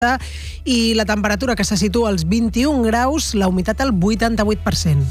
i la temperatura que se situa als 21 graus, la humitat al 88%.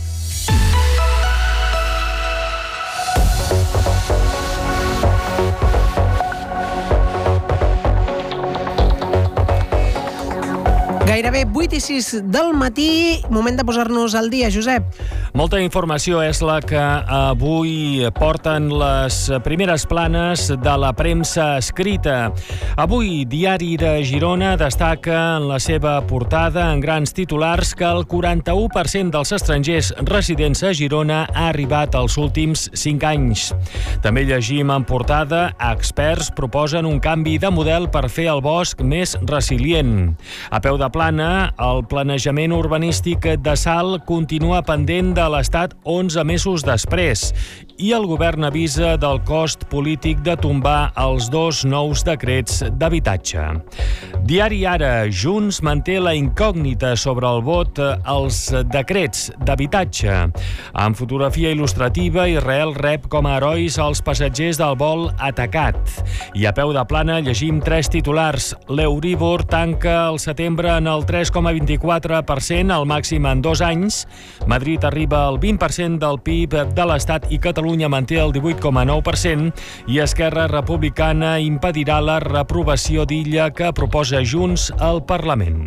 Gairebé 8 i 6 del matí, moment de posar-nos al dia, Josep. Molta informació és la que avui porten les primeres planes de la premsa escrita. Avui, Diari de Girona destaca en la seva portada en grans titulars que el 41% dels estrangers residents a Girona ha arribat als últims 5 anys. També llegim en portada experts proposen un canvi de model per fer el bosc més resilient. A peu de plana, el planejament urbanístic de Salt continua pendent de l'Estat 11 mesos després i el govern avisa del cost polític de tombar els 2 nous decrets d'habitatge. Diari Ara, Junts manté la incògnita sobre el vot als decrets d'habitatge. En fotografia il·lustrativa, Israel rep com a herois els passatgers del vol atacat. I a peu de plana llegim 3 titulars. L'Euribor tanca el setembre en el 3,24%, el màxim en 2 anys. Madrid arriba al 20% del PIB de l'Estat i Catalunya manté el 18,9% i Esquerra Republicana impedirà la reprovació d'Illa que proposa Junts al Parlament.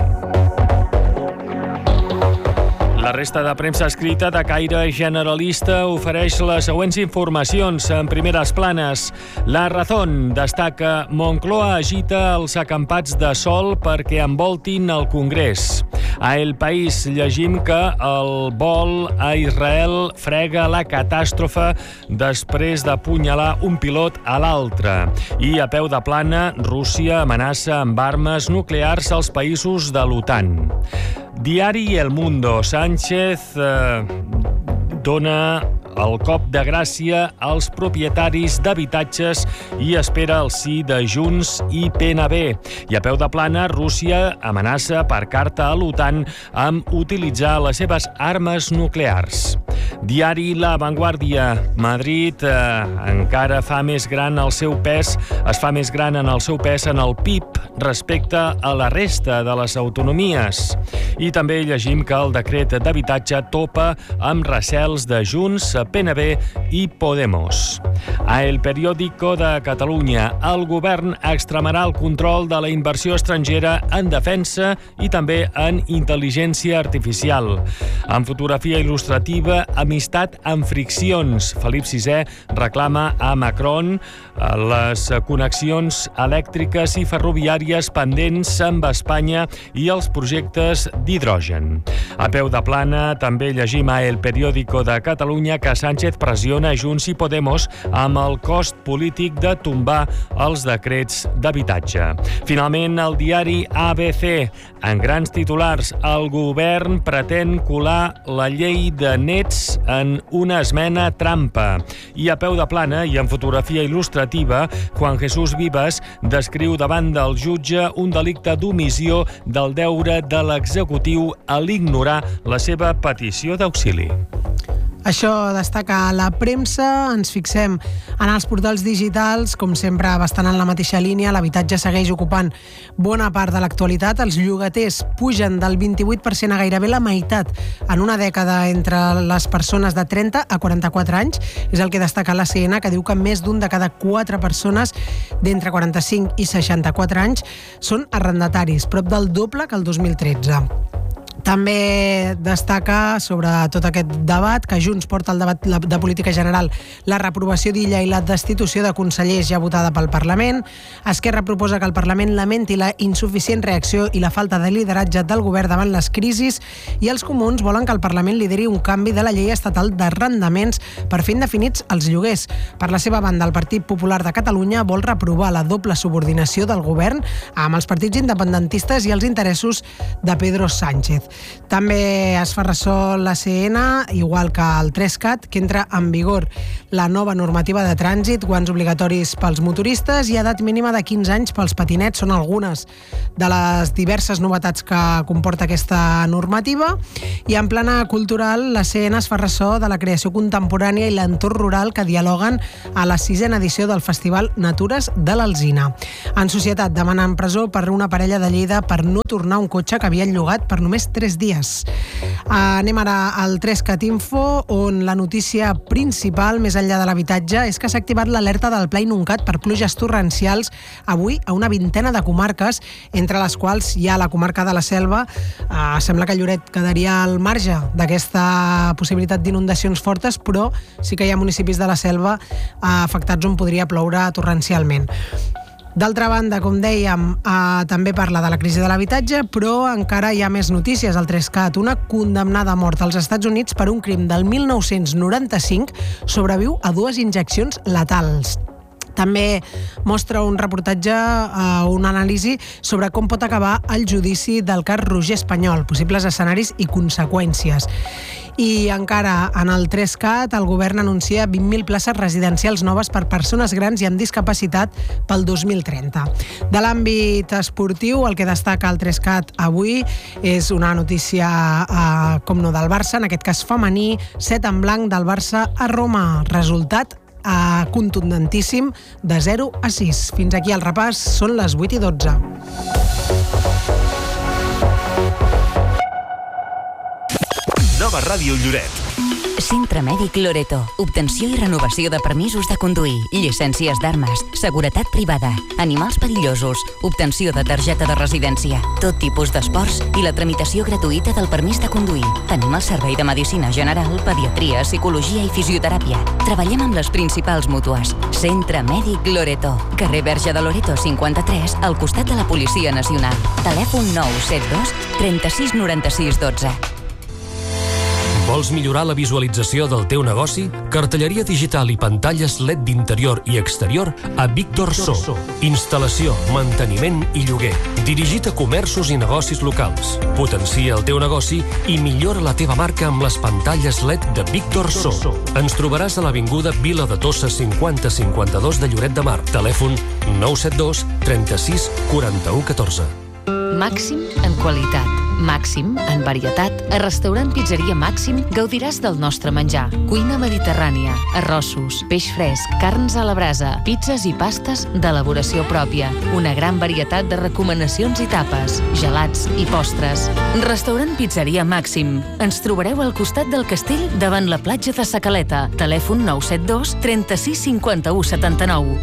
La resta de premsa escrita de caire generalista ofereix les següents informacions en primeres planes. La Razón destaca Moncloa agita els acampats de sol perquè envoltin el Congrés. A El País llegim que el vol a Israel frega la catàstrofe després d'apunyalar un pilot a l'altre. I a peu de plana, Rússia amenaça amb armes nuclears als països de l'OTAN. Diari El Mundo. Sánchez dona el cop de gràcia als propietaris d'habitatges i espera el sí de Junts i PNB. I a peu de plana, Rússia amenaça per carta a l'OTAN amb utilitzar les seves armes nuclears. Diari La Vanguardia. Madrid encara fa més gran el seu pes, es fa més gran en el seu pes en el PIB respecte a la resta de les autonomies. I també llegim que el decret d'habitatge topa amb recels de Junts, PNB i Podemos. A El Periódico de Catalunya, el govern extremarà el control de la inversió estrangera en defensa i també en intel·ligència artificial. En fotografia il·lustrativa, amistat amb friccions. Felip VI reclama a Macron les connexions elèctriques i ferroviàries pendents amb Espanya i els projectes d'hidrogen. A peu de plana també llegim a El Periódico de Catalunya que Sánchez pressiona Junts i Podemos amb el cost polític de tombar els decrets d'habitatge. Finalment, el diari ABC. En grans titulars, el govern pretén colar la llei de nets en una esmena trampa. I a peu de plana i en fotografia il·lustrativa, Juan Jesús Vives descriu davant del jutge un delicte d'omissió del deure de l'executiu a l'ignorar la seva petició d'auxili. Això destaca a la premsa. Ens fixem en els portals digitals, com sempre bastant en la mateixa línia. L'habitatge segueix ocupant bona part de l'actualitat. Els llogaters pugen del 28% a gairebé la meitat en una dècada entre les persones de 30 a 44 anys. És el que destaca l'ACN, que diu que més d'un de cada 4 persones d'entre 45 i 64 anys són arrendataris, prop del doble que el 2013. També destaca sobre tot aquest debat que Junts porta al debat de política general la reprovació d'Illa i la destitució de consellers ja votada pel Parlament. Esquerra proposa que el Parlament lamenti la insuficient reacció i la falta de lideratge del govern davant les crisis i els comuns volen que el Parlament lideri un canvi de la llei estatal d'arrendaments per fer indefinits els lloguers. Per la seva banda, el Partit Popular de Catalunya vol reprovar la doble subordinació del govern amb els partits independentistes i els interessos de Pedro Sánchez. També es fa ressò l'ACN, igual que el 3CAT, que entra en vigor la nova normativa de trànsit, guants obligatoris pels motoristes i edat mínima de 15 anys pels patinets. Són algunes de les diverses novetats que comporta aquesta normativa. I en plana cultural, l'ACN es fa ressò de la creació contemporània i l'entorn rural que dialoguen a la 6a edició del Festival Natures de l'Alzina. En Societat demanen presó per una parella de Lleida per no tornar un cotxe que havien llogat per només 3 dies. Anem ara al 3CAT Info, on la notícia principal, més enllà de l'habitatge, és que s'ha activat l'alerta del Pla Inuncat per pluges torrencials avui a una vintena de comarques, entre les quals hi ha la comarca de la Selva. Sembla que Lloret quedaria al marge d'aquesta possibilitat d'inundacions fortes, però sí que hi ha municipis de la Selva afectats on podria ploure torrencialment. D'altra banda, com dèiem, també parla de la crisi de l'habitatge, però encara hi ha més notícies al 3CAT. Una condemnada a mort als Estats Units per un crim del 1995 sobreviu a 2 injeccions letals. També mostra un reportatge, una anàlisi sobre com pot acabar el judici del cas Roger Espanyol, possibles escenaris i conseqüències. I encara en el 3CAT, el govern anuncia 20.000 places residencials noves per persones grans i amb discapacitat pel 2030. De l'àmbit esportiu, el que destaca el 3CAT avui és una notícia, com no, del Barça, en aquest cas femení, 7 en blanc del Barça a Roma. Resultat contundentíssim de 0-6. Fins aquí el repàs, són les 8:12. Nova Ràdio Lloret. Centre Mèdic Loreto. Obtenció i renovació de permisos de conduir, llicències d'armes, seguretat privada, animals perillosos, obtenció de targeta de residència, tot tipus d'esports i la tramitació gratuïta del permís de conduir. Tenim el servei de medicina general, pediatria, psicologia i fisioteràpia. Treballem amb les principals mútues. Centre Mèdic Loreto. Carrer Verge de Loreto 53, al costat de la Policia Nacional. Telèfon 972 36 96 12. Vols millorar la visualització del teu negoci? Cartelleria digital i pantalles LED d'interior i exterior a Víctor So. Instal·lació, manteniment i lloguer. Dirigit a comerços i negocis locals. Potencia el teu negoci i millora la teva marca amb les pantalles LED de Víctor So. Ens trobaràs a l'avinguda Vila de Tossa 5052 de Lloret de Mar. Telèfon 972 36 41 14. Màxim en qualitat, màxim en varietat. A Restaurant Pizzeria Màxim gaudiràs del nostre menjar. Cuina mediterrània, arrossos, peix fresc, carns a la brasa, pizzas i pastes d'elaboració pròpia. Una gran varietat de recomanacions i tapes, gelats i postres. Restaurant Pizzeria Màxim. Ens trobareu al costat del castell davant la platja de Sa Caleta. Telèfon 972 36 51 79.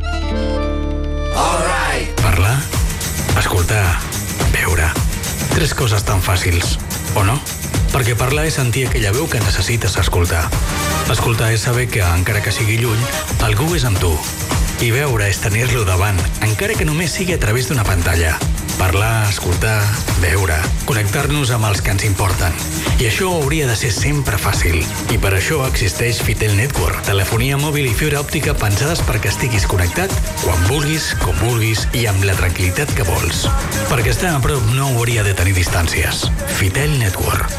Parlar, escoltar, veure. 3 coses tan fàcils, o no? Perquè parlar és sentir aquella veu que necessites escoltar. Escoltar és saber que, encara que sigui lluny, algú és amb tu. I veure és tenir-lo davant, encara que només sigui a través d'una pantalla. Parlar, escoltar, veure, connectar-nos amb els que ens importen. I això hauria de ser sempre fàcil. I per això existeix Fitel Network, telefonia mòbil i fibra òptica pensades perquè estiguis connectat quan vulguis, com vulguis i amb la tranquil·litat que vols. Perquè estar a prop no hauria de tenir distàncies. Fitel Network.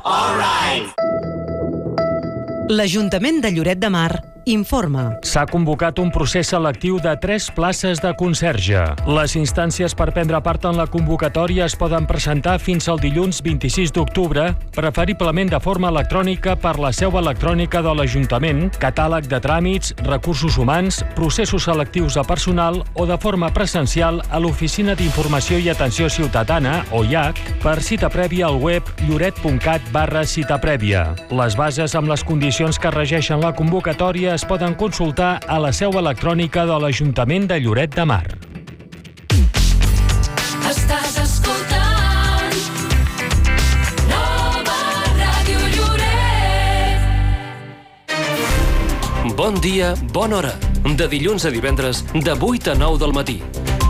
L'Ajuntament de Lloret de Mar informa. S'ha convocat un procés selectiu de 3 places de conserge. Les instàncies per prendre part en la convocatòria es poden presentar fins al dilluns 26 d'octubre, preferiblement de forma electrònica per la seu electrònica de l'Ajuntament, catàleg de tràmits, recursos humans, processos selectius de personal o de forma presencial a l'Oficina d'Informació i Atenció Ciutadana, o IAC, per cita prèvia al web lloret.cat/cita prèvia. Les bases amb les condicions que regeixen la convocatòria es poden consultar a la seu electrònica de l'Ajuntament de Lloret de Mar. Estàs escoltant Nova Ràdio Lloret. Bon dia, bona hora. De dilluns a divendres, de 8 a 9 del matí.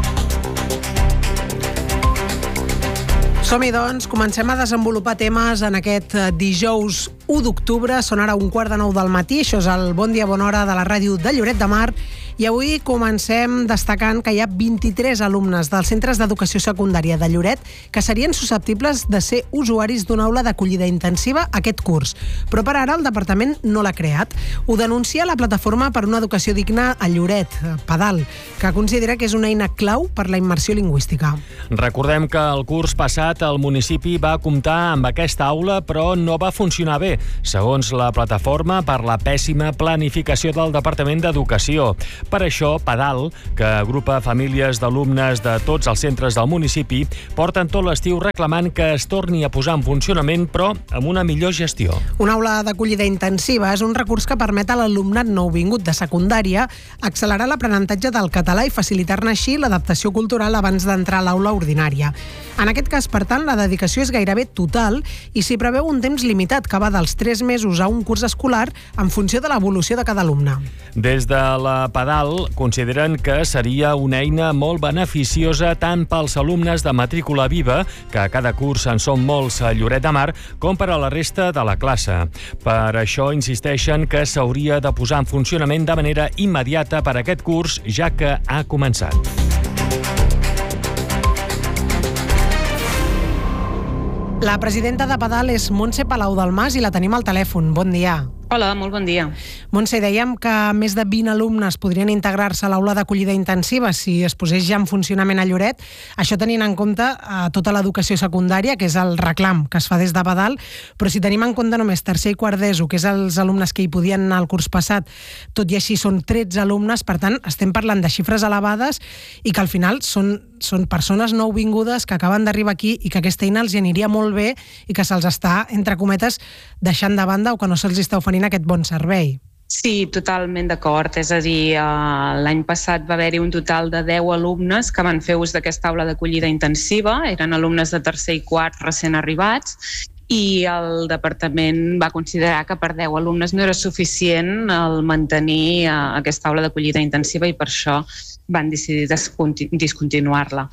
Som-hi, doncs, comencem a desenvolupar temes en aquest dijous 1 d'octubre. Són ara 8:15 del matí. Això és el Bon dia, bona hora de la ràdio de Lloret de Mar. I avui comencem destacant que hi ha 23 alumnes dels centres d'educació secundària de Lloret que serien susceptibles de ser usuaris d'una aula d'acollida intensiva aquest curs. Però per ara el departament no l'ha creat. Ho denuncia la Plataforma per una Educació Digna a Lloret, PADAL, que considera que és una eina clau per la immersió lingüística. Recordem que el curs passat el municipi va comptar amb aquesta aula, però no va funcionar bé, segons la Plataforma per la pèssima planificació del Departament d'Educació. Per això, PADAL, que agrupa famílies d'alumnes de tots els centres del municipi, porten tot l'estiu reclamant que es torni a posar en funcionament, però amb una millor gestió. Una aula d'acollida intensiva és un recurs que permet a l'alumnat nouvingut de secundària accelerar l'aprenentatge del català i facilitar-ne així l'adaptació cultural abans d'entrar a l'aula ordinària. En aquest cas, per tant, la dedicació és gairebé total i s'hi preveu un temps limitat que va dels 3 mesos a un curs escolar en funció de l'evolució de cada alumne. Des de la PADAL consideren que seria una eina molt beneficiosa tant pels alumnes de matrícula viva, que cada curs en són molts a Lloret de Mar, com per a la resta de la classe. Per això insisteixen que s'hauria de posar en funcionament de manera immediata per a aquest curs, ja que ha començat. La presidenta de PADAL és Montse Palau del Mas i la tenim al telèfon. Bon dia. Hola, molt bon dia. Montse, dèiem que més de 20 alumnes podrien integrar-se a l'aula d'acollida intensiva si es posés ja en funcionament a Lloret. Això tenint en compte tota l'educació secundària, que és el reclam que es fa des de PADAL, però si tenim en compte només tercer i quart d'ESO, que és els alumnes que hi podien anar el curs passat, tot i així són 13 alumnes, per tant, estem parlant de xifres elevades i que al final són persones nouvingudes que acaben d'arribar aquí i que aquesta eina els aniria molt bé i que se'ls està, entre cometes, deixant de banda o que no se'ls està oferint aquest bon servei. Sí, totalment d'acord. És a dir, l'any passat va haver-hi un total de 10 alumnes que van fer ús d'aquesta aula d'acollida intensiva. Eren alumnes de tercer i quart recent arribats i el departament va considerar que per 10 alumnes no era suficient el mantenir aquesta aula d'acollida intensiva i per això van decidir discontinuar-la.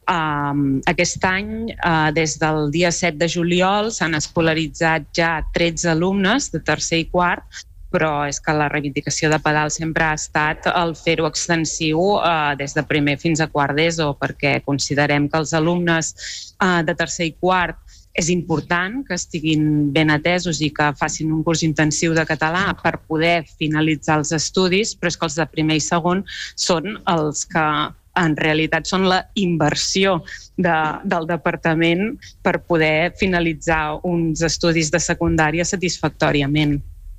Aquest any, des del dia 7 de juliol, s'han escolaritzat ja 13 alumnes de tercer i quart, però és que la reivindicació de PADAL sempre ha estat el fer-ho extensiu des de primer fins a quart d'ESO, perquè considerem que els alumnes de tercer i quart és important que estiguin ben atesos i que facin un curs intensiu de català per poder finalitzar els estudis, però és que els de primer i segon són els que en realitat són la inversió del departament per poder finalitzar uns estudis de secundària satisfactòriament.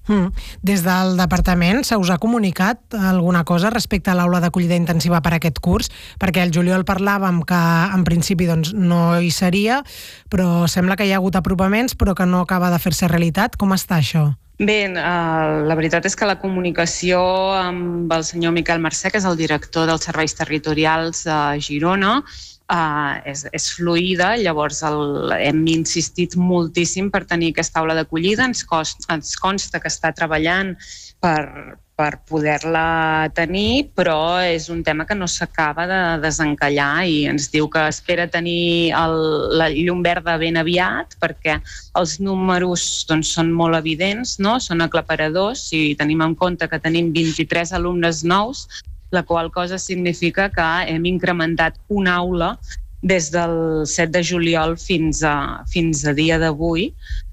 Des del departament se us ha comunicat alguna cosa respecte a l'aula d'acollida intensiva per a aquest curs? Perquè al juliol parlàvem que en principi no hi seria, però sembla que hi ha hagut apropaments però que no acaba de fer-se realitat. Com està això? Bé, la veritat és que la comunicació amb el senyor Miquel Mercè, que és el director dels serveis territorials a Girona, és fluida. Llavors hem insistit moltíssim per tenir aquesta aula d'acollida. Ens consta que està treballant per poder-la tenir, però és un tema que no s'acaba de desencallar i ens diu que espera tenir la llum verda ben aviat perquè els números són molt evidents, no? Són aclaparadors i tenim en compte que tenim 23 alumnes nous, la qual cosa significa que hem incrementat una aula des del 7 de juliol fins a dia d'avui.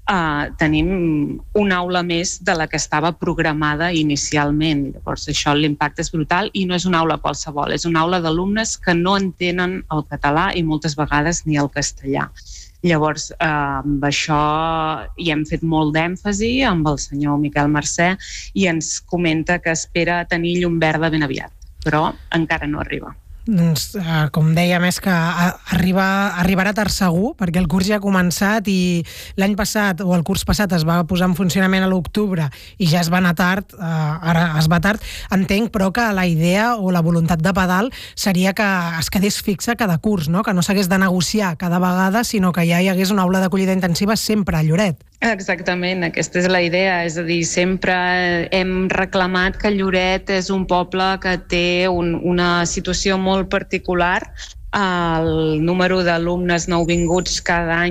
Tenim una aula més de la que estava programada inicialment. Llavors, això l'impacte és brutal i no és una aula qualsevol, és una aula d'alumnes que no entenen el català i moltes vegades ni el castellà. Llavors, amb això hi hem fet molt d'èmfasi amb el senyor Miquel Mercè i ens comenta que espera tenir llum verda ben aviat, però encara no arriba. Doncs, com dèiem, és que arribarà tard segur, perquè el curs ja ha començat i l'any passat, o el curs passat, es va posar en funcionament a l'octubre i ja es va anar tard, ara es va tard. Entenc, però, que la idea o la voluntat de PADAL seria que es quedés fixa cada curs, no? Que no s'hagués de negociar cada vegada, sinó que ja hi hagués una aula d'acollida intensiva sempre a Lloret. Exactament, aquesta és la idea, és a dir, sempre hem reclamat que Lloret és un poble que té una situació molt particular. El número d'alumnes nouvinguts cada any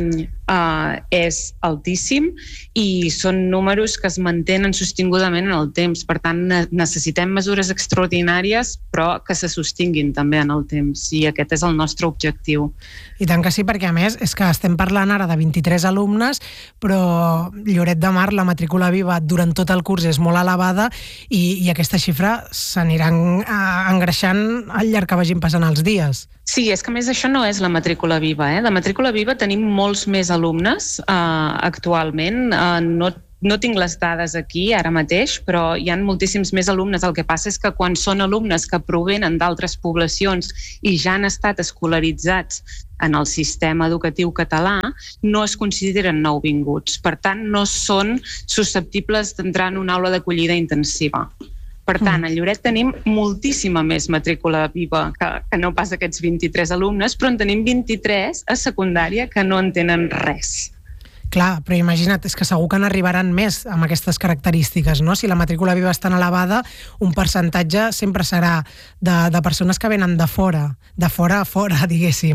és altíssim i són números que es mantenen sostingudament en el temps. Per tant, necessitem mesures extraordinàries però que se sostinguin també en el temps i aquest és el nostre objectiu. I tant que sí, perquè a més és que estem parlant ara de 23 alumnes, però Lloret de Mar, la matrícula viva durant tot el curs és molt elevada i aquesta xifra s'anirà engreixant al llarg que vagin passant els dies. Sí, és que a més això no és la matrícula viva. La matrícula viva tenim molts més alumnes actualment. No tinc les dades aquí ara mateix, però hi ha moltíssims més alumnes. El que passa és que quan són alumnes que provenen d'altres poblacions i ja han estat escolaritzats en el sistema educatiu català, no es consideren nouvinguts. Per tant, no són susceptibles d'entrar en una aula d'acollida intensiva. Per tant, a Lloret tenim moltíssima més matrícula viva que no pas aquests 23 alumnes, però en tenim 23 a secundària que no en tenen res. Clar, però imagina't, és que segur que n'arribaran més amb aquestes característiques, no? Si la matrícula viva és tan elevada, un percentatge sempre serà de persones que venen de fora a fora, diguéssim.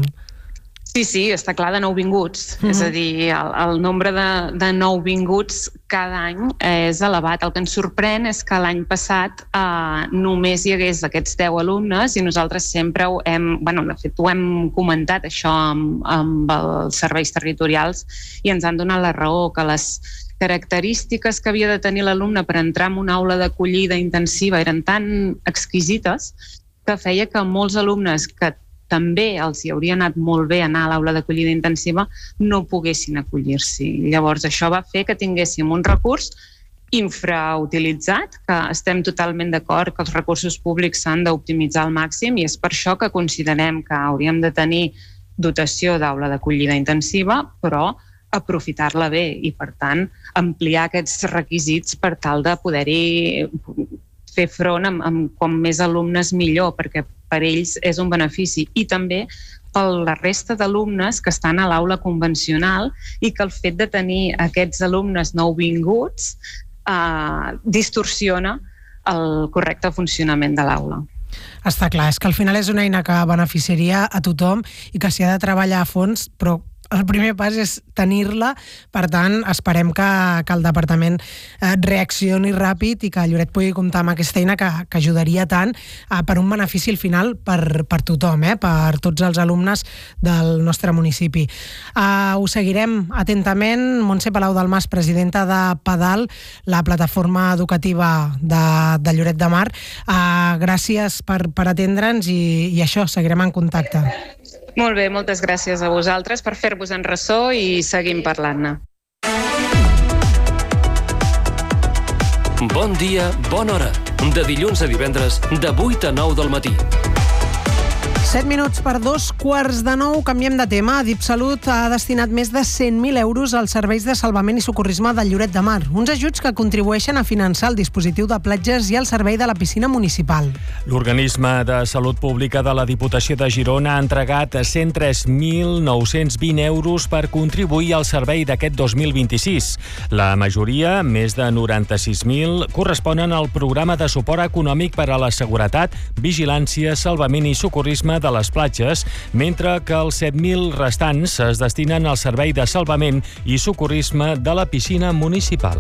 Sí, està clar, de nouvinguts. És a dir, el nombre de nouvinguts cada any és elevat. El que ens sorprèn és que l'any passat només hi hagués aquests 10 alumnes i nosaltres sempre ho hem comentat això amb els serveis territorials i ens han donat la raó, que les característiques que havia de tenir l'alumne per entrar en una aula d'acollida intensiva eren tan exquisites que feia que molts alumnes que també els hi hauria anat molt bé anar a l'aula d'acollida intensiva no poguessin acollir-s'hi. Llavors això va fer que tinguéssim un recurs infrautilitzat, que estem totalment d'acord que els recursos públics s'han d'optimitzar al màxim i és per això que considerem que hauríem de tenir dotació d'aula d'acollida intensiva, però aprofitar-la bé i, per tant, ampliar aquests requisits per tal de poder-hi fer front amb com més alumnes millor, perquè per ells és un benefici i també per la resta d'alumnes que estan a l'aula convencional i que el fet de tenir aquests alumnes nouvinguts distorsiona el correcte funcionament de l'aula. Està clar, és que al final és una eina que beneficiaria a tothom i que s'hi ha de treballar a fons, però el primer pas és tenir-la, per tant, esperem que el departament reaccioni ràpid i que Lloret pugui comptar amb aquesta eina que ajudaria tant per un benefici al final per tothom, per tots els alumnes del nostre municipi. Ho seguirem atentament. Montse Palau-Delmas, presidenta de PADAL, la plataforma educativa de Lloret de Mar. Gràcies per atendre'ns i això, seguirem en contacte. Molt bé, moltes gràcies a vosaltres per fer-vos en ressò i seguim parlant-ne. Bon dia, bona hora. De dilluns a divendres, de 8 a 9 del matí. 7 minuts per 2:15. Canviem de tema. DipSalut ha destinat més de 100.000 euros als serveis de salvament i socorrisme de Lloret de Mar. Uns ajuts que contribueixen a finançar el dispositiu de platges i el servei de la piscina municipal. L'Organisme de Salut Pública de la Diputació de Girona ha entregat 103.920 euros per contribuir al servei d'aquest 2026. La majoria, més de 96.000, corresponen al programa de suport econòmic per a la seguretat, vigilància, salvament i socorrisme de les platges, mentre que els 7.000 restants es destinen al servei de salvament i socorrisme de la piscina municipal.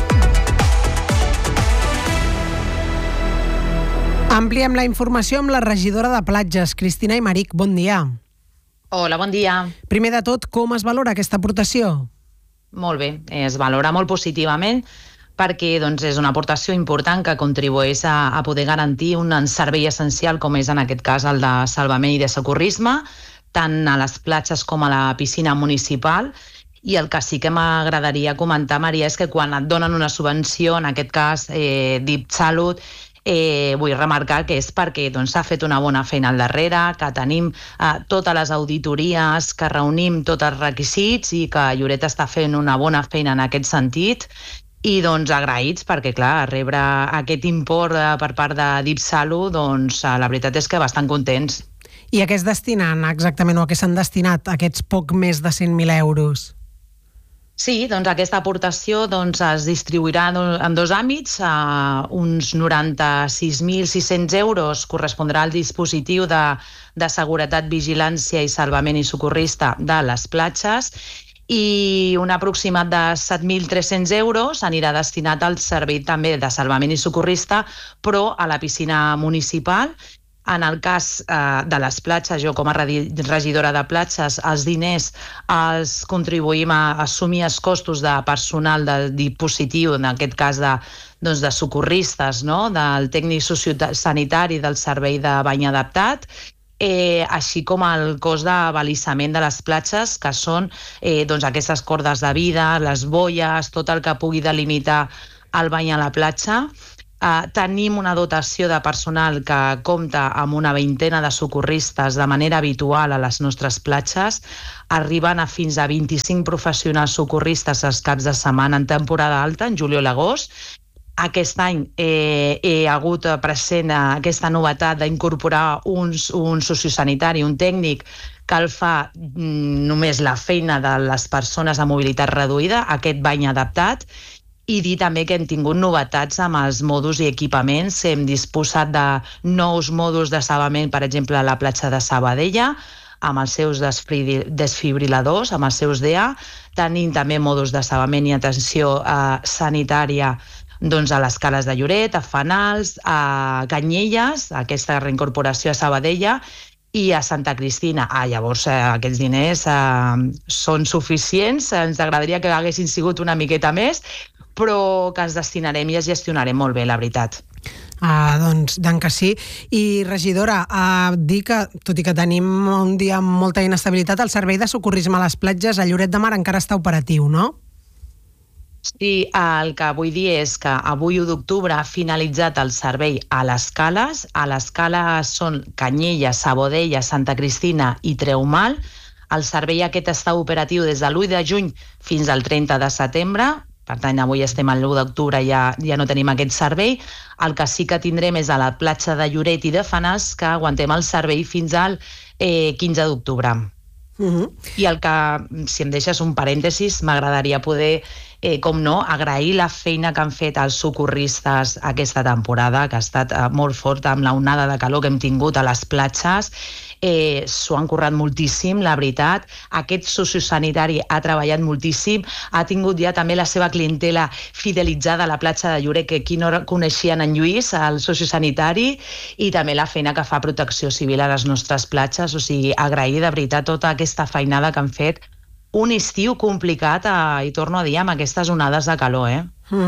Ampliem la informació amb la regidora de platges, Cristina Aymeric. Bon dia. Hola, bon dia. Primer de tot, com es valora aquesta aportació? Molt bé, es valora molt positivament perquè és una aportació important que contribueix a poder garantir un servei essencial com és en aquest cas el de salvament i de socorrisme, tant a les platges com a la piscina municipal. I el que sí que m'agradaria comentar, Maria, és que quan et donen una subvenció, en aquest cas DipSalut, vull remarcar que és perquè s'ha fet una bona feina al darrere, que tenim totes les auditories, que reunim tots els requisits i que Lloret està fent una bona feina en aquest sentit. I agraïts perquè, clar, rebre aquest import per part de DipSalut, la veritat és que bastant contents. I a què es destinen exactament, o a què s'han destinat aquests poc més de 100.000 euros? Sí, aquesta aportació es distribuirà en dos àmbits. Uns 96.600 euros correspondrà al dispositiu de seguretat, vigilància i salvament i socorrista de les platges i un aproximat de 7.300 euros anirà destinat al servei també de salvament i socorrista, però a la piscina municipal. En el cas de les platges, jo com a regidora de platges, els diners els contribuïm a assumir els costos de personal de dispositiu, en aquest cas de socorristes, no? Del tècnic sociosanitari del servei de bany adaptat, així com el cost de balisament de les platges, que són aquestes cordes de vida, les boies, tot el que pugui delimitar el bany a la platja. Tenim una dotació de personal que compta amb una 20 de socorristes de manera habitual a les nostres platges. Arriben a fins a 25 professionals socorristes els caps de setmana en temporada alta, en juliol i agost. Aquest any he hagut present aquesta novetat d'incorporar un sociosanitari, un tècnic, que el fa només la feina de les persones amb mobilitat reduïda, aquest bany adaptat. I dir també que hem tingut novetats amb els mòduls i equipaments. Hem disposat de nous mòduls de salvament, per exemple, a la platja de Sabadella, amb els seus desfibriladors, amb els seus DEA. Tenim també mòduls de salvament i atenció sanitària a les cales de Lloret, a Fanals, a Canyelles, aquesta reincorporació a Sabadella, i a Santa Cristina. Llavors, aquests diners són suficients. Ens agradaria que haguessin sigut una miqueta més, però que els destinarem i els gestionarem molt bé, la veritat. Doncs que sí. I, regidora, dir que, tot i que tenim un dia amb molta inestabilitat, el servei de socorrisme a les platges a Lloret de Mar encara està operatiu, no? Sí, el que vull dir és que avui, 1 d'octubre, ha finalitzat el servei a les cales. A les cales són Canyelles, Sabadella, Santa Cristina i Treumal. El servei aquest està operatiu des de l'1 de juny fins al 30 de setembre. Per tant, avui estem a l'1 d'octubre, ja no tenim aquest servei. El que sí que tindrem és a la platja de Lloret i de Fanals, que aguantem el servei fins al 15 d'octubre. I el que, si em deixes un parèntesis, m'agradaria poder, com no, agrair la feina que han fet els socorristes aquesta temporada, que ha estat molt forta amb l'onada de calor que hem tingut a les platges. S'ho han currat moltíssim, la veritat. Aquest sociosanitari ha treballat moltíssim, ha tingut ja també la seva clientela fidelitzada a la platja de Lloret, que aquí no coneixien en Lluís, el sociosanitari, i també la feina que fa Protecció Civil a les nostres platges. O sigui, agrair de veritat tota aquesta feinada que han fet. Un estiu complicat, i torno a dir, amb aquestes onades de calor,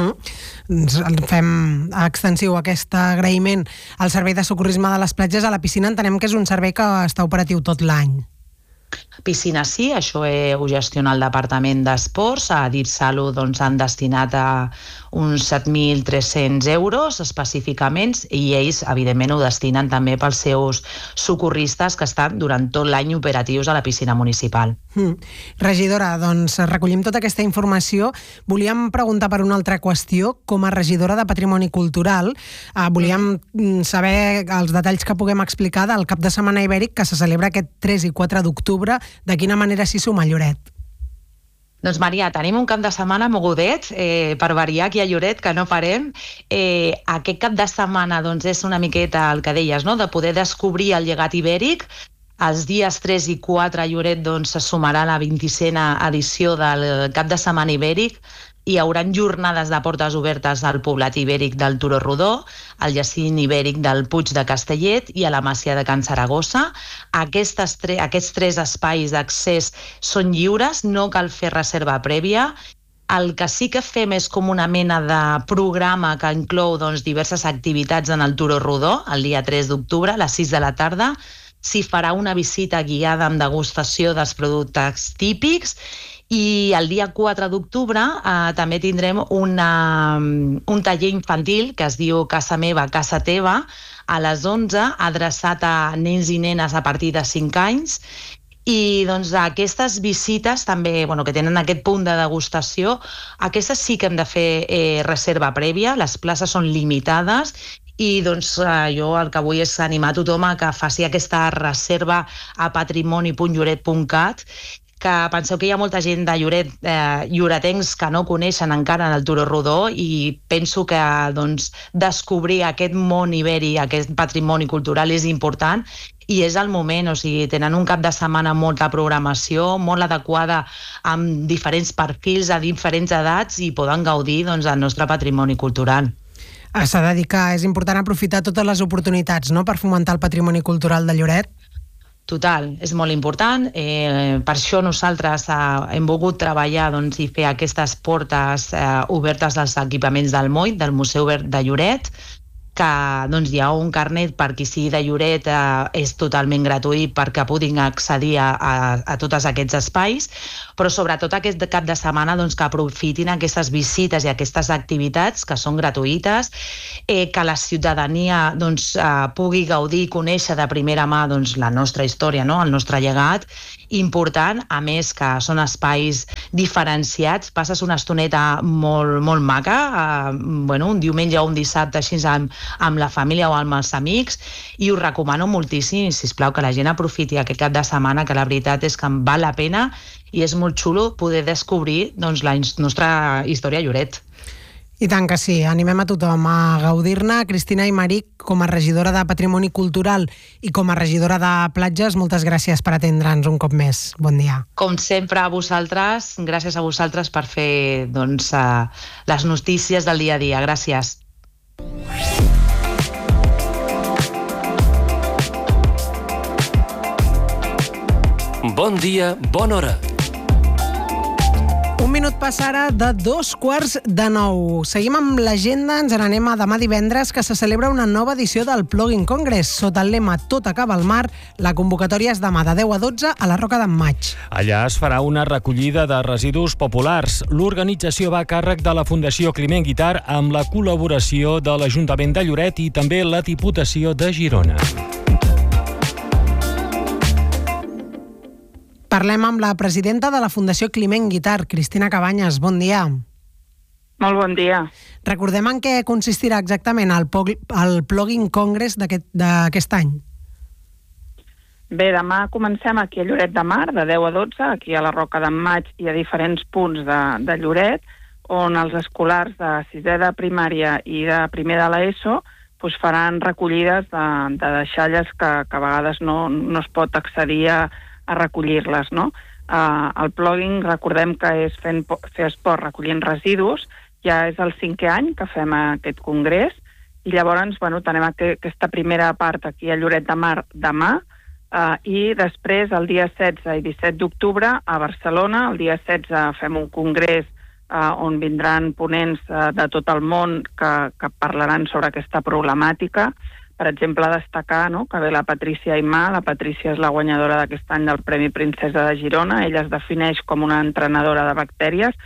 Fem extensiu aquest agraïment al servei de socorrisme de les platges. A la piscina entenem que és un servei que està operatiu tot l'any. Piscina sí, això ho gestiona el Departament d'Esports. A DIRSALUT han destinat uns 7.300 euros específicament, i ells, evidentment, ho destinen també pels seus socorristes que estan durant tot l'any operatius a la piscina municipal. Regidora, doncs recollim tota aquesta informació. Volíem preguntar per una altra qüestió. Com a regidora de Patrimoni Cultural, volíem saber els detalls que puguem explicar del cap de setmana ibèric que se celebra aquest 3 i 4 d'octubre. De quina manera s'hi suma a Lloret? Doncs, Maria, tenim un cap de setmana mogudet, per variar aquí a Lloret, que no parem. Aquest cap de setmana és una miqueta el que deies, de poder descobrir el llegat ibèric. Els dies 3 i 4 a Lloret se sumarà la 26a edició del cap de setmana ibèric. Hi haurà jornades de portes obertes al poblat ibèric del Turó Rodó, al jacint ibèric del Puig de Castellet i a la Màsia de Can Saragossa. Aquests 3 espais d'accés són lliures, no cal fer reserva prèvia. El que sí que fem és com una mena de programa que inclou diverses activitats en el Turó Rodó. El dia 3 d'octubre, a les 6 de la tarda, s'hi farà una visita guiada amb degustació dels productes típics. I el dia 4 d'octubre també tindrem un taller infantil que es diu Casa Meva, Casa Teva, a les 11, adreçat a nens i nenes a partir de 5 anys. I aquestes visites també, que tenen aquest punt de degustació, aquestes sí que hem de fer reserva prèvia, les places són limitades. I jo el que vull és animar a tothom a que faci aquesta reserva a patrimoni.lloret.cat, que penseu que hi ha molta gent de Lloret, lloretencs, que no coneixen encara el Turó Rodó, i penso que descobrir aquest món ibèric, aquest patrimoni cultural és important, i és el moment, o sigui, tenen un cap de setmana amb molta programació, molt adequada amb diferents perfils a diferents edats i poden gaudir doncs, del nostre patrimoni cultural. S'ha de dir que és important aprofitar totes les oportunitats, no?, per fomentar el patrimoni cultural de Lloret. Total, és molt important. Per això nosaltres hem volgut treballar doncs, i fer aquestes portes obertes dels equipaments del MOI, del Museu Obert de Lloret, que doncs, hi ha un carnet per qui sigui de Lloret, és totalment gratuït perquè puguin accedir a tots aquests espais, però sobretot aquest cap de setmana doncs, que aprofitin aquestes visites i aquestes activitats que són gratuïtes, que la ciutadania doncs, pugui gaudir i conèixer de primera mà doncs, la nostra història, no? El nostre llegat, important, a més que són espais diferenciats, passes una estoneta molt, molt maca, un diumenge o un dissabte així amb la família o amb els amics, i us recomano moltíssim, sisplau, que la gent aprofiti aquest cap de setmana, que la veritat és que em val la pena i és molt xulo poder descobrir doncs, la nostra història a Lloret. I tant que sí, animem a tothom a gaudir-ne. Cristina Aymeric, com a regidora de Patrimoni Cultural i com a regidora de Platges, moltes gràcies per atendre'ns un cop més. Bon dia. Com sempre a vosaltres, gràcies a vosaltres per fer doncs, les notícies del dia a dia. Gràcies. Bon dia, bona hora. Un minut passa ara de 8:45. Seguim amb l'agenda, ens n'anem a demà divendres, que se celebra una nova edició del Plogging Congress. Sota el lema Tot acaba al mar, la convocatòria és demà de 10 a 12 a la Roca d'en Maig. Allà es farà una recollida de residus populars. L'organització va a càrrec de la Fundació Climent Guitart amb la col·laboració de l'Ajuntament de Lloret i també la Diputació de Girona. Parlem amb la presidenta de la Fundació Climent Guitart, Cristina Cabanyes. Bon dia. Molt bon dia. Recordem en què consistirà exactament el Plogging Congress d'aquest any. Bé, demà comencem aquí a Lloret de Mar, de 10 a 12, aquí a la Roca d'en Maig i a diferents punts de Lloret, on els escolars de 6è de primària i de primer de l'ESO faran recollides de deixalles que a vegades no es pot accedir a recollir-les, no? El plogging, recordem que és fer esport recollint residus, ja és el 5è any que fem aquest congrés, i llavors tenem aquesta primera part aquí a Lloret de Mar demà, i després el dia 16 i 17 d'octubre a Barcelona. El dia 16 fem un congrés on vindran ponents de tot el món que parlaran sobre aquesta problemàtica. Per exemple, destacar que ve la Patrícia Aimà. La Patrícia és la guanyadora d'aquest any del Premi Princesa de Girona. Ella es defineix com una entrenadora de bactèries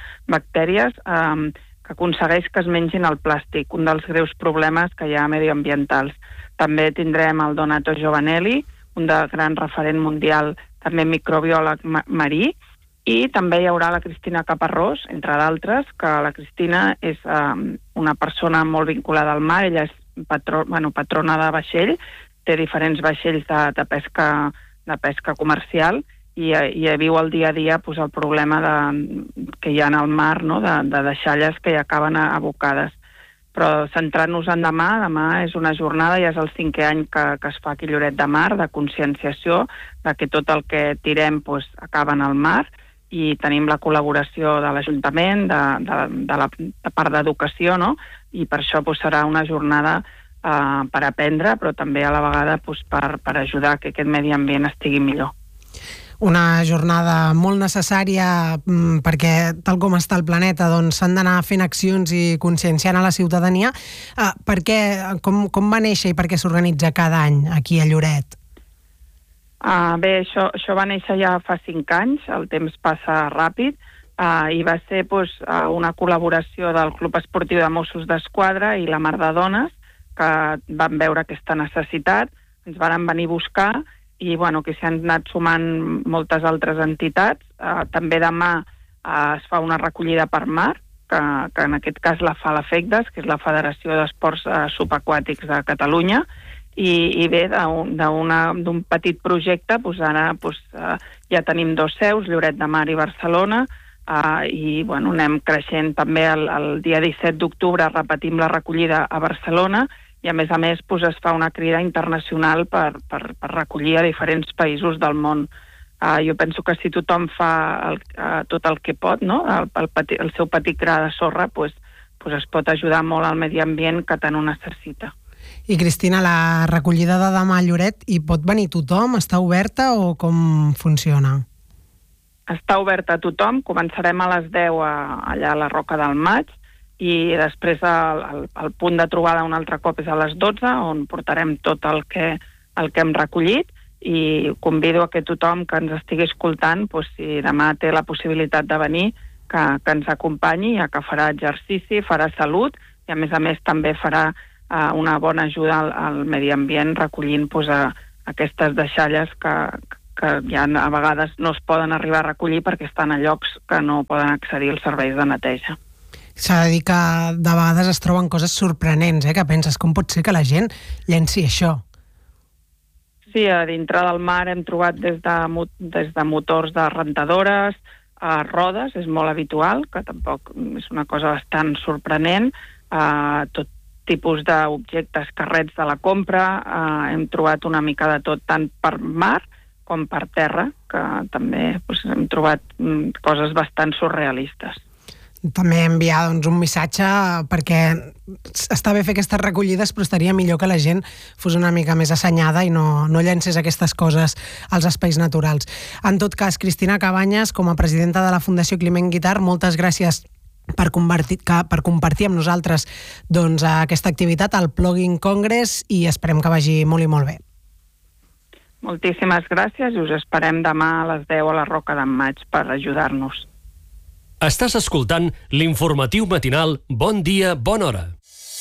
que aconsegueix que es mengin el plàstic, un dels greus problemes que hi ha mediambientals. També tindrem el Donato Giovanelli, un gran referent mundial, també microbiòleg marí, i també hi haurà la Cristina Caparrós, entre d'altres, que la Cristina és una persona molt vinculada al mar. Ella és patrona de vaixell, té diferents vaixells de pesca comercial i viu el dia a dia el problema que hi ha al mar, de deixalles que hi acaben abocades. Però centrant-nos en demà és una jornada, ja és el 5è any que es fa aquí a Lloret de Mar, de conscienciació, de que tot el que tirem acaba en el mar, i tenim la col·laboració de l'Ajuntament, de la part d'educació, no? I per això serà una jornada per aprendre, però també a la vegada per ajudar que aquest medi ambient estigui millor. Una jornada molt necessària perquè, tal com està el planeta, s'han d'anar fent accions i conscienciant a la ciutadania. Com va néixer i per què s'organitza cada any aquí a Lloret? Bé, això va néixer ja fa 5 anys, el temps passa ràpid, i va ser una col·laboració del Club Esportiu de Mossos d'Esquadra i la Mar de Dones, que van veure aquesta necessitat, ens van venir a buscar i que s'hi han anat sumant moltes altres entitats. També demà es fa una recollida per mar, que en aquest cas la fa la FECDES, que és la Federació d'Esports Subaquàtics de Catalunya, i bé, d'un petit projecte, ara ja tenim 2 seus, Lloret de Mar i Barcelona, i anem creixent també. El dia 17 d'octubre repetim la recollida a Barcelona i a més es fa una crida internacional per recollir a diferents països del món. Jo penso que si tothom fa tot el que pot, no? el seu petit gra de sorra, es pot ajudar molt al medi ambient que tant ho necessita. I Cristina, la recollida de demà a Lloret, hi pot venir tothom? Està oberta o com funciona? Està oberta a tothom, començarem a les 10 allà a la Roca del Maig i després el punt de trobada un altre cop és a les 12, on portarem tot el que hem recollit, i convido a que tothom que ens estigui escoltant, si demà té la possibilitat de venir, que ens acompanyi, ja que farà exercici, farà salut i a més també farà una bona ajuda al medi ambient recollint aquestes deixalles que ja a vegades no es poden arribar a recollir perquè estan a llocs que no poden accedir als serveis de neteja. S'ha de dir que de vegades es troben coses sorprenents, que penses, com pot ser que la gent llenci això? Sí, a dintre del mar hem trobat des de motors de rentadores, rodes, és molt habitual, que tampoc és una cosa bastant sorprenent, tot tipus d'objectes, carrets de la compra, hem trobat una mica de tot, tant per mar com per terra, que també hem trobat coses bastant surrealistes. També enviar un missatge perquè està bé fer aquestes recollides, però estaria millor que la gent fos una mica més assenyada i no llencés aquestes coses als espais naturals. En tot cas, Cristina Cabanyes, com a presidenta de la Fundació Climent Guitart, moltes gràcies per compartir amb nosaltres aquesta activitat al Plugin Congress i esperem que vagi molt i molt bé. Moltíssimes gràcies i us esperem demà a les 10 a la Roca d'en Maig per ajudar-nos. Estàs escoltant l'informatiu matinal Bon Dia, Bona Hora.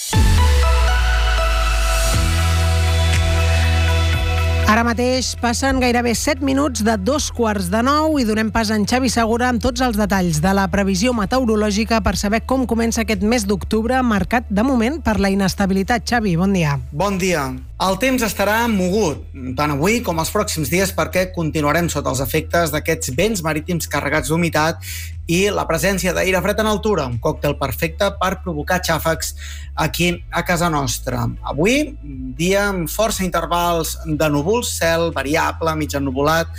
Ara mateix passen gairebé 7 minuts de 8:45 i donem pas a en Xavi Segura amb tots els detalls de la previsió meteorològica per saber com comença aquest mes d'octubre marcat de moment per la inestabilitat. Xavi, bon dia. Bon dia. El temps estarà mogut, tant avui com els pròxims dies, perquè continuarem sota els efectes d'aquests vents marítims carregats d'humitat i la presència d'aire fred en altura, un còctel perfecte per provocar xàfecs aquí a casa nostra. Avui, dia amb força intervals de núvols, cel variable, mig ennuvolat,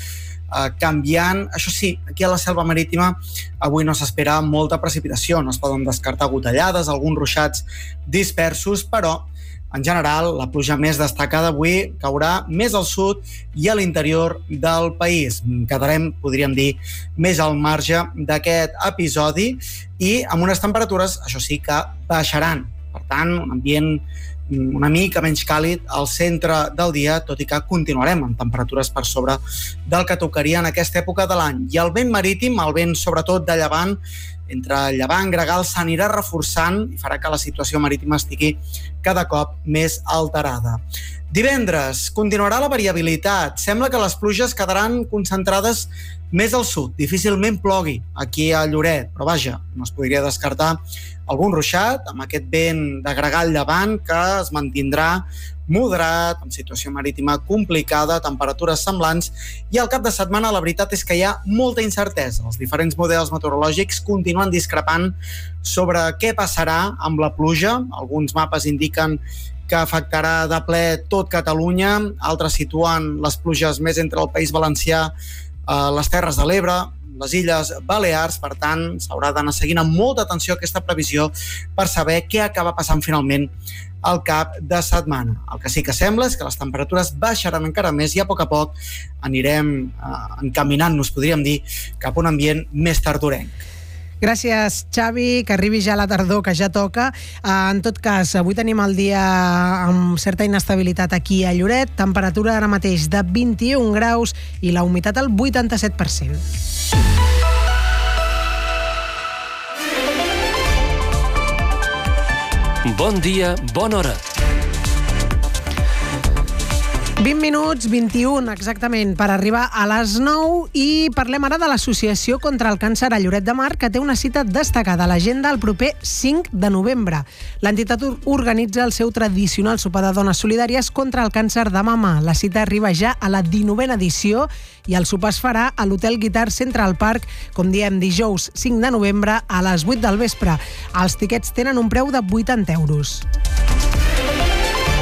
canviant. Això sí, aquí a la selva marítima avui no s'espera molta precipitació, no es poden descartar gotellades, alguns ruixats dispersos, però en general, la pluja més destacada avui caurà més al sud i a l'interior del país. Quedarem, podríem dir, més al marge d'aquest episodi i amb unes temperatures, això sí, que baixaran. Per tant, un ambient una mica menys càlid al centre del dia, tot i que continuarem amb temperatures per sobre del que tocaria en aquesta època de l'any. I el vent marítim, el vent sobretot de llevant, entre llevant i gregal, s'anirà reforçant i farà que la situació marítima estigui cada cop més alterada. Divendres continuarà la variabilitat. Sembla que les pluges quedaran concentrades més al sud. Difícilment plogui aquí a Lloret, però vaja, no es podria descartar algun ruixat amb aquest vent de gregal llevant que es mantindrà moderat, amb situació marítima complicada, temperatures semblants, i al cap de setmana la veritat és que hi ha molta incertesa. Els diferents models meteorològics continuen discrepant sobre què passarà amb la pluja. Alguns mapes indiquen que afectarà de ple tot Catalunya, altres situen les pluges més entre el País Valencià, les Terres de l'Ebre, les Illes Balears. Per tant, s'haurà d'anar seguint amb molta atenció aquesta previsió per saber què acaba passant finalment al cap de setmana. El que sí que sembla és que les temperatures baixaran encara més i a poc anirem encaminant-nos, podríem dir, cap a un ambient més tardorenc. Gràcies, Xavi, que arribi ja la tardor, que ja toca. En tot cas, avui tenim el dia amb certa inestabilitat aquí a Lloret, temperatura ara mateix de 21 graus i la humitat al 87%. Bon dia, bona hora. 20 minuts, 21 exactament, per arribar a les 9 i parlem ara de l'Associació contra el Càncer a Lloret de Mar, que té una cita destacada a l'agenda el proper 5 de novembre. L'entitat organitza el seu tradicional sopar de dones solidàries contra el càncer de mama. La cita arriba ja a la 19a edició i el sopar es farà a l'Hotel Guitart Central Park, com diem, dijous 5 de novembre a les 8 del vespre. Els tiquets tenen un preu de 80 euros.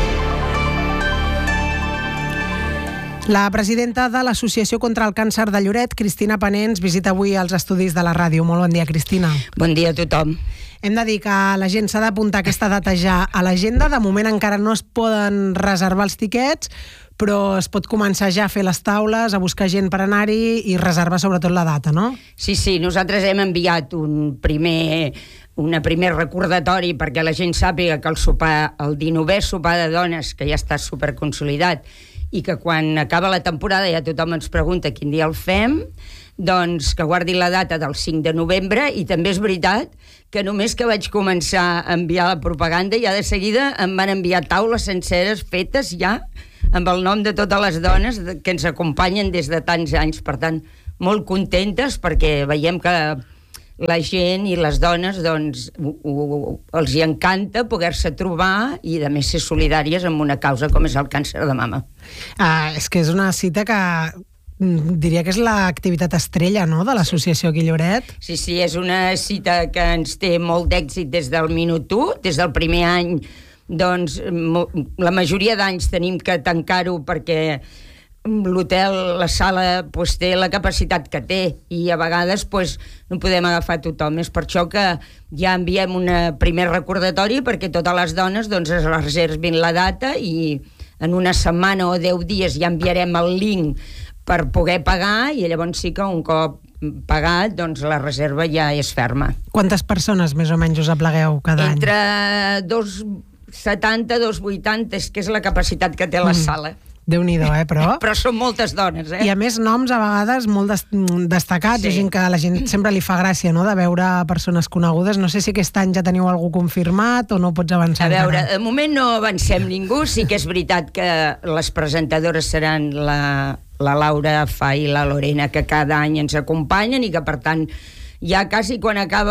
La presidenta de l'Associació contra el Càncer de Lloret, Cristina Panens, visita avui els estudis de la ràdio. Molt bon dia, Cristina. Bon dia a tothom. Hem de dir que la gent s'ha d'apuntar aquesta data ja a l'agenda. De moment encara no es poden reservar els tiquets, però es pot començar ja a fer les taules, a buscar gent per anar-hi i reservar sobretot la data, no? Sí, nosaltres hem enviat un primer recordatori perquè la gent sàpiga que el 19è sopar de dones, que ja està superconsolidat, i que quan acaba la temporada ja tothom ens pregunta quin dia el fem, doncs que guardin la data del 5 de novembre. I també és veritat que només que vaig començar a enviar la propaganda, ja de seguida em van enviar taules senceres fetes ja amb el nom de totes les dones que ens acompanyen des de tants anys. Per tant, molt contentes perquè veiem que la gent i les dones doncs, els hi encanta poder-se trobar i a més ser solidàries amb una causa com és el càncer de mama. És que és una cita que diria que és l'activitat estrella, no?, de l'associació aquí a Lloret. Sí, és una cita que ens té molt d'èxit des del minut 1, des del primer any. Doncs la majoria d'anys tenim que tancar-ho perquè l'hotel, la sala, té la capacitat que té i a vegades no podem agafar tothom. És per això que ja enviem un primer recordatori perquè totes les dones es reservin la data i en una setmana o 10 dies ja enviarem el link per poder pagar i llavors sí que un cop pagat la reserva ja és ferma. Quantes persones més o menys us aplegueu cada any? Entre 270, 280, que és la capacitat que té la sala. Déu-n'hi-do, però... Però són moltes dones, I a més noms a vegades molt destacats, sí. Gent que a la gent sempre li fa gràcia, no?, de veure persones conegudes. No sé si aquest any ja teniu algú confirmat o no pots avançar encara. A veure, de moment no avancem ningú. Sí que és veritat que les presentadores seran la Laura Fa i la Lorena, que cada any ens acompanyen i que, per tant, ja quasi quan acaba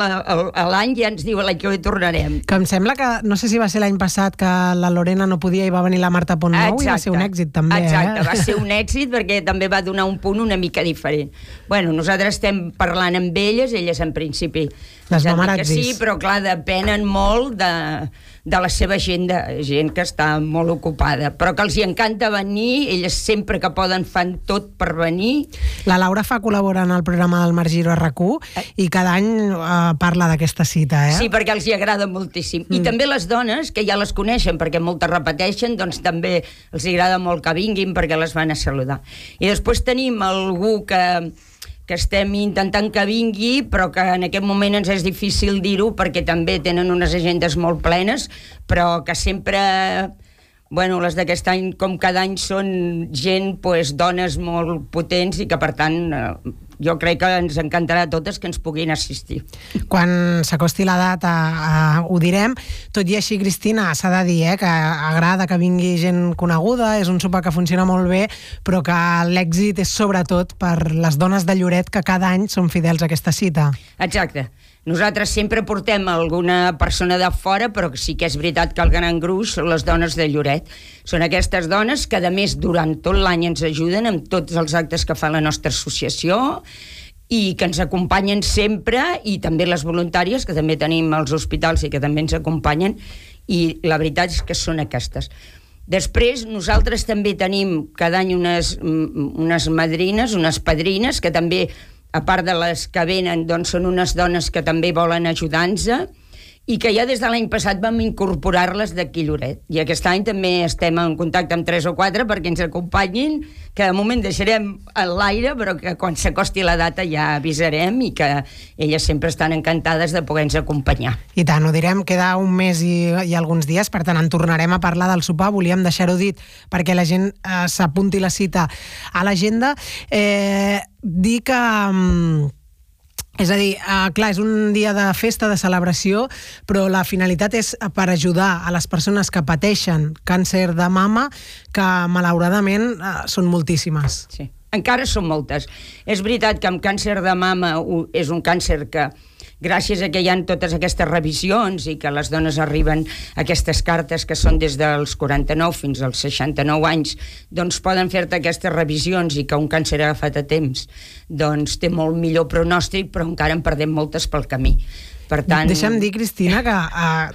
l'any ja ens diu l'any que hi tornarem. Que em sembla que, no sé si va ser l'any passat que la Lorena no podia i va venir la Marta Pontnou. Exacte. I va ser un èxit també. Exacte, va ser un èxit perquè també va donar un punt una mica diferent. Bueno, nosaltres estem parlant amb elles en principi les mamarazzis. Sí, però clar, depenen molt de la seva agenda, gent que està molt ocupada, però que els hi encanta venir, elles sempre que poden fan tot per venir. La Laura Fa col·labora en el programa del Mar Giro a RAC1 i cada any parla d'aquesta cita, Sí, perquè els hi agrada moltíssim. I també les dones, que ja les coneixen perquè moltes repeteixen, doncs també els agrada molt que vinguin perquè les van a saludar. I després tenim algú que estem intentant que vingui, però que en aquest moment ens és difícil dir-ho perquè també tenen unes agendes molt plenes, però que sempre, les d'aquest any, com cada any, són gent, dones molt potents i que, per tant, jo crec que ens encantarà a totes que ens puguin assistir. Quan s'acosti la data ho direm. Tot i així, Cristina, s'ha de dir que agrada que vingui gent coneguda, és un sopar que funciona molt bé, però que l'èxit és sobretot per les dones de Lloret que cada any són fidels a aquesta cita. Exacte. Nosaltres sempre portem alguna persona de fora, però sí que és veritat que el gran gruix són les dones de Lloret. Són aquestes dones que, a més, durant tot l'any ens ajuden amb tots els actes que fa la nostra associació i que ens acompanyen sempre, i també les voluntàries, que també tenim als hospitals i que també ens acompanyen, i la veritat és que són aquestes. Després, nosaltres també tenim cada any unes madrines, unes padrines, que també, a part de les que venen, doncs són unes dones que també volen ajudar-nos i que ja des de l'any passat vam incorporar-les d'aquí a Lloret. I aquest any també estem en contacte amb 3 o 4 perquè ens acompanyin, que de moment deixarem a l'aire, però que quan s'acosti la data ja avisarem i que elles sempre estan encantades de poder-nos acompanyar. I tant, ho direm, queda un mes i alguns dies, per tant en tornarem a parlar del sopar. Volíem deixar-ho dit perquè la gent s'apunti la cita a l'agenda. Dir que... És a dir, clar, és un dia de festa, de celebració, però la finalitat és per ajudar a les persones que pateixen càncer de mama, que malauradament són moltíssimes. Sí, encara són moltes. És veritat que amb càncer de mama és un càncer que, gràcies a que hi ha totes aquestes revisions i que les dones arriben a aquestes cartes que són des dels 49 fins als 69 anys, doncs poden fer-te aquestes revisions i que un càncer agafat a temps doncs té molt millor pronòstic, però encara en perdem moltes pel camí. Per tant... Deixa'm dir, Cristina, que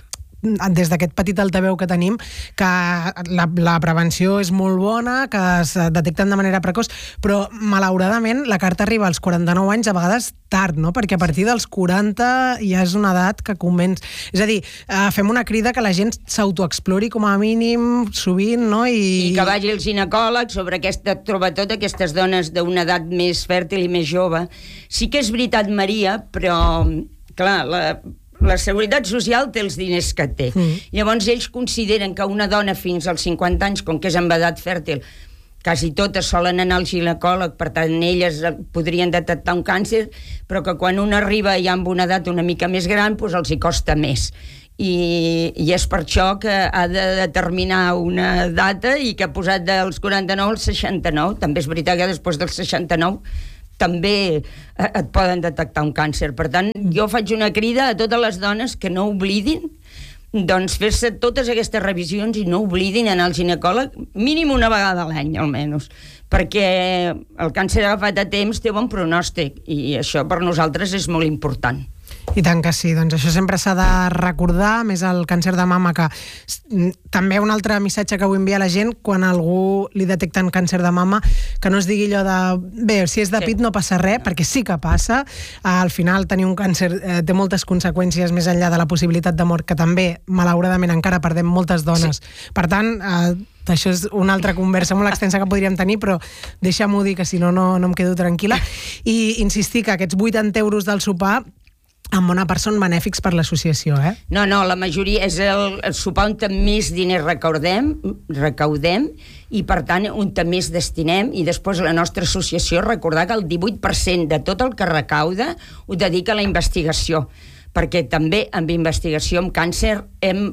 des d'aquest petit altaveu que tenim, que la prevenció és molt bona, que es detecten de manera precoç, però malauradament la carta arriba als 49 anys, a vegades tard, no? Perquè a partir dels 40 ja és una edat que convenç. És a dir, fem una crida que la gent s'autoexplori com a mínim sovint, no? I que vagi al ginecòleg sobre trobar totes aquestes dones d'una edat més fèrtil i més jove. Sí que és veritat, Maria, però, clar, la Seguretat Social té els diners que té. Llavors ells consideren que una dona fins als 50 anys, com que és en edat fèrtil, quasi totes solen anar al ginecòleg, per tant elles podrien detectar un càncer, però que quan una arriba ja amb una edat una mica més gran, doncs els hi costa més. I és per això que ha de determinar una data i que ha posat dels 49 als 69. També és veritat que després dels 69 també et poden detectar un càncer. Per tant, jo faig una crida a totes les dones que no oblidin doncs fer-se totes aquestes revisions i no oblidin anar al ginecòleg mínim una vegada a l'any, almenys, perquè el càncer agafat a temps té bon pronòstic i això per nosaltres és molt important. I tant que sí, doncs això sempre s'ha de recordar, més el càncer de mama, que també un altre missatge que vull enviar a la gent, quan a algú li detecten càncer de mama, que no es digui allò de bé, si és de pit no passa res, perquè sí que passa. Al final tenir un càncer té moltes conseqüències més enllà de la possibilitat de mort, que també, malauradament, encara perdem moltes dones. Per tant, això és una altra conversa molt extensa que podríem tenir, però deixa'm-ho dir, que si no, no em quedo tranquil·la. I insistir que aquests 80 euros del sopar en bona part són benèfics per l'associació, eh? No, la majoria és el sopar on més diners recaudem i, per tant, on més destinem, i després la nostra associació, recordar que el 18% de tot el que recauda ho dedica a la investigació, perquè també amb investigació amb càncer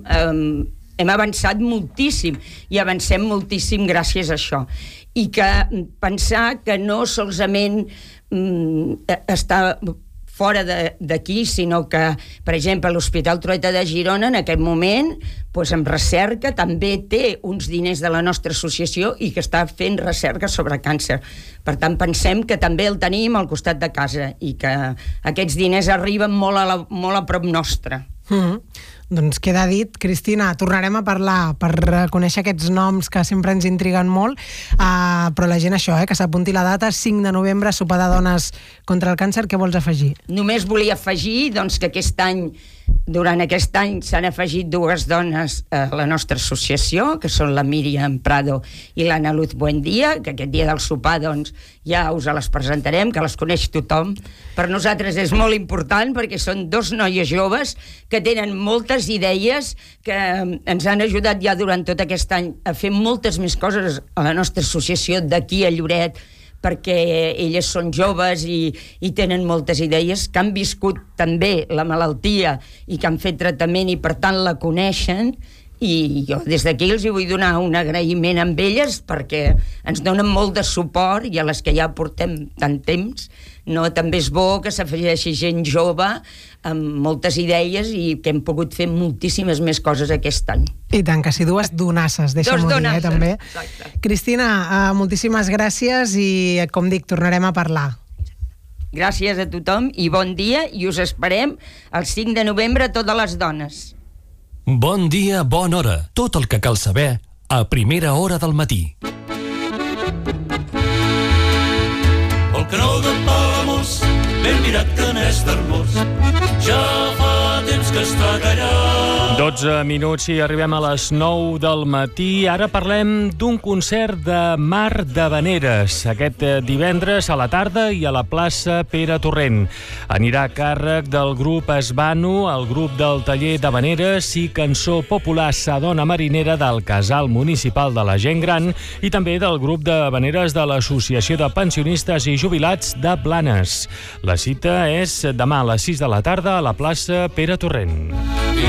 hem avançat moltíssim i avancem moltíssim gràcies a això. I que pensar que no solament està fora d'aquí, sinó que, per exemple, l'Hospital Trueta de Girona en aquest moment, amb recerca, també té uns diners de la nostra associació i que està fent recerca sobre càncer. Per tant, pensem que també el tenim al costat de casa i que aquests diners arriben molt a prop nostre. Doncs queda dit. Cristina, tornarem a parlar per conèixer aquests noms que sempre ens intriguen molt, però la gent això, que s'apunti la data, 5 de novembre, sopar de dones contra el càncer. Què vols afegir? Només volia afegir que durant aquest any s'han afegit 2 dones a la nostra associació, que són la Míriam Prado i l'Anna Luz Buendia, que aquest dia del sopar ja us les presentarem, que les coneix tothom. Per nosaltres és molt important perquè són 2 noies joves que tenen moltes idees, que ens han ajudat ja durant tot aquest any a fer moltes més coses a la nostra associació d'aquí a Lloret, perquè elles són joves i tenen moltes idees, que han viscut també la malaltia i que han fet tractament i per tant la coneixen, i jo des d'aquí els vull donar un agraïment amb elles perquè ens donen molt de suport i a les que ja portem tant temps, també és bo que s'afegeixi gent jove amb moltes idees i que hem pogut fer moltíssimes més coses aquest any. I tant que sí, 2 donasses, deixa'm-ho dir, també. Exacte. Cristina, moltíssimes gràcies i, com dic, tornarem a parlar. Gràcies a tothom i bon dia, i us esperem el 5 de novembre a totes les dones. Bon dia, bona hora. Tot el que cal saber a primera hora del matí. El canal de Palamós, ben mirat que n'és d'hermós, ja fa temps que està callat. 12 minuts i arribem a les 9 del matí. Ara parlem d'un concert de Mar d'Havaneres, aquest divendres a la tarda i a la plaça Pere Torrent. Anirà a càrrec del grup Esbano, el grup del taller d'Havaneres i cançó popular Sadona Marinera del Casal Municipal de la Gent Gran i també del grup d'Havaneres de l'Associació de Pensionistes i Jubilats de Blanes. La cita és demà a les 6 de la tarda a la plaça Pere Torrent.